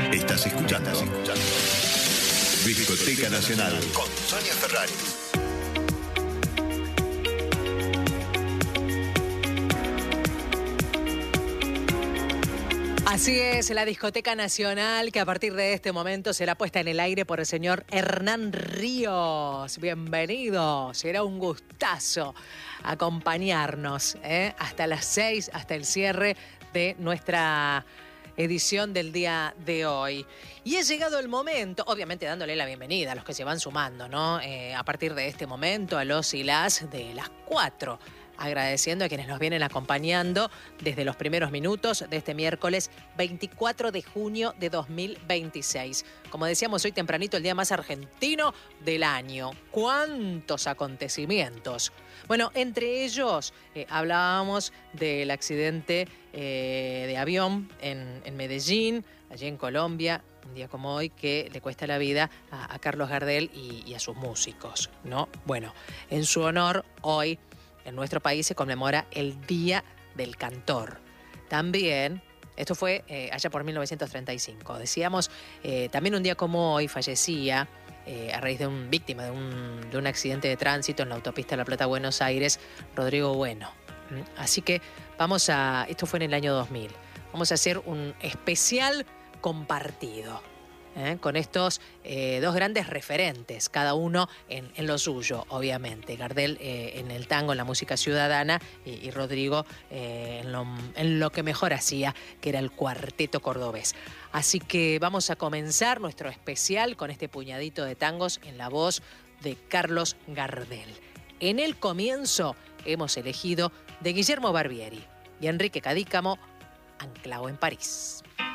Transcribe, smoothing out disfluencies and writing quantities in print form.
Estás escuchando Discoteca Nacional con Sonia Ferrari. Así es, la Discoteca Nacional, que a partir de este momento será puesta en el aire por el señor Hernán Ríos. Bienvenido, será un gustazo acompañarnos hasta las 6, hasta el cierre de nuestra edición del día de hoy. Y ha llegado el momento, obviamente dándole la bienvenida a los que se van sumando, ¿no? A partir de este momento, a los y las de las 4. Agradeciendo a quienes nos vienen acompañando desde los primeros minutos de este miércoles 24 de junio de 2026. Como decíamos hoy tempranito, el día más argentino del año. ¿Cuántos acontecimientos? Bueno, entre ellos hablábamos del accidente de avión en Medellín, allí en Colombia, un día como hoy, que le cuesta la vida a Carlos Gardel y a sus músicos, ¿no? Bueno, en su honor, hoy en nuestro país se conmemora el Día del Cantor. También, esto fue allá por 1935. Decíamos, también un día como hoy fallecía, a raíz de un víctima de un accidente de tránsito en la autopista La Plata-Buenos Aires, Rodrigo Bueno. Así que esto fue en el año 2000, vamos a hacer un especial compartido. Con estos dos grandes referentes, cada uno en lo suyo, obviamente. Gardel en el tango, en la música ciudadana, y Rodrigo en lo que mejor hacía, que era el cuarteto cordobés. Así que vamos a comenzar nuestro especial con este puñadito de tangos en la voz de Carlos Gardel. En el comienzo hemos elegido de Guillermo Barbieri y Enrique Cadícamo, Anclao en París.